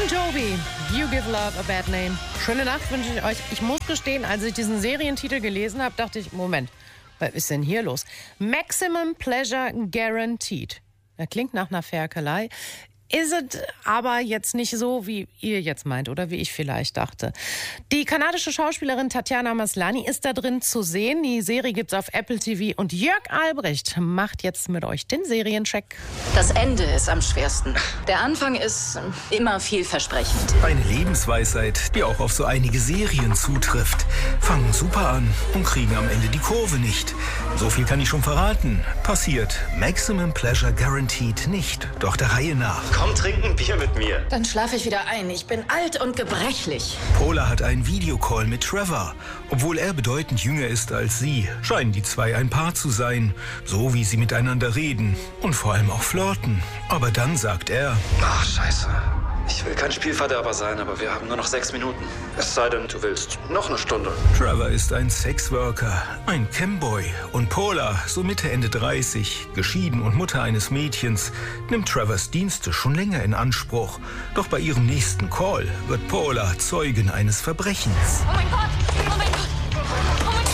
Bon Jovi, You Give Love a Bad Name. Schöne Nacht wünsche ich euch. Ich muss gestehen, als ich diesen Serientitel gelesen habe, dachte ich, Moment, was ist denn hier los? Maximum Pleasure Guaranteed. Das klingt nach einer Ferkelei. Ist es aber jetzt nicht so, wie ihr jetzt meint oder wie ich vielleicht dachte. Die kanadische Schauspielerin Tatiana Maslany ist da drin zu sehen. Die Serie gibt's auf Apple TV und Jörg Albrecht macht jetzt mit euch den Seriencheck. Das Ende ist am schwersten. Der Anfang ist immer vielversprechend. Eine Lebensweisheit, die auch auf so einige Serien zutrifft. Fangen super an und kriegen am Ende die Kurve nicht. So viel kann ich schon verraten. Passiert Maximum Pleasure Guaranteed nicht. Doch der Reihe nach. Komm, trink ein Bier mit mir. Dann schlafe ich wieder ein. Ich bin alt und gebrechlich. Paula hat einen Videocall mit Trevor. Obwohl er bedeutend jünger ist als sie, scheinen die zwei ein Paar zu sein. So wie sie miteinander reden und vor allem auch flirten. Aber dann sagt er: Ach, scheiße. Ich will kein Spielverderber sein, aber wir haben nur noch 6 Minuten. Es sei denn, du willst noch eine Stunde. Trevor ist ein Sexworker, ein Camboy. Und Paula, so Mitte, Ende 30, geschieden und Mutter eines Mädchens, nimmt Trevors Dienste schon länger in Anspruch. Doch bei ihrem nächsten Call wird Paula Zeugin eines Verbrechens. Oh mein Gott! Oh mein Gott! Oh mein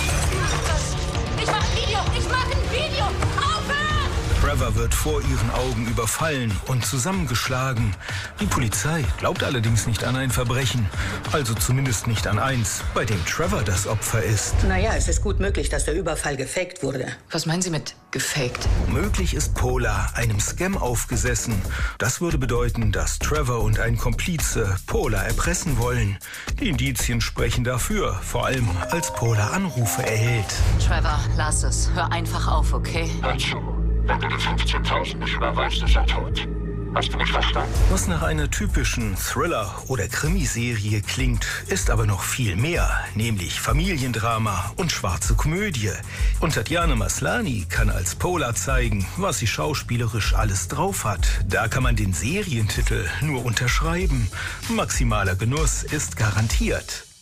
Gott! Ich mach ein Video! Ich mach ein Video! Aufhören! Trevor wird vor ihren Augen überfallen und zusammengeschlagen. Die Polizei glaubt allerdings nicht an ein Verbrechen. Also zumindest nicht an eins, bei dem Trevor das Opfer ist. Naja, es ist gut möglich, dass der Überfall gefaked wurde. Was meinen Sie mit gefaked? Möglich ist Paula einem Scam aufgesessen. Das würde bedeuten, dass Trevor und ein Komplize Paula erpressen wollen. Die Indizien sprechen dafür, vor allem als Paula Anrufe erhält. Trevor, lass es. Hör einfach auf, okay? Hör zu. Wenn du die 15.000 nicht überweist, ist er tot. Hast du mich verstanden? Was nach einer typischen Thriller- oder Krimiserie klingt, ist aber noch viel mehr, nämlich Familiendrama und schwarze Komödie. Und Tatiana Maslany kann als Paula zeigen, was sie schauspielerisch alles drauf hat. Da kann man den Serientitel nur unterschreiben. Maximaler Genuss ist garantiert.